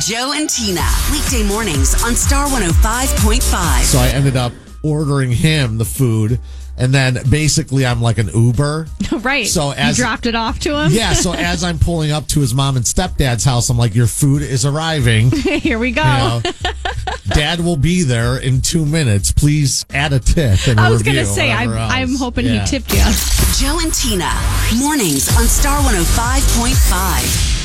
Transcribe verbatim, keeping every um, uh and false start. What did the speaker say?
Joe and Tina, weekday mornings on Star one oh five point five. So I ended up ordering him the food, and then basically I'm like an Uber. Right. So as you dropped it off to him? Yeah, so as I'm pulling up to his mom and stepdad's house, I'm like, your food is arriving. Here we go. You know, Dad will be there in two minutes. Please add a tip and a I was review, going to say, I'm, whatever else. I'm hoping Yeah. he tipped you. Joe and Tina, mornings on Star one oh five point five.